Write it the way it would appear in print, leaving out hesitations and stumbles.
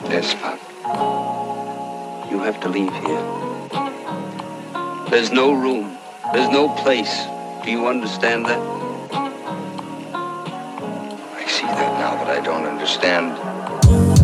Yes, Pop. You have to leave here. There's no room. There's no place. Do you understand that? I see that now, but I don't understand.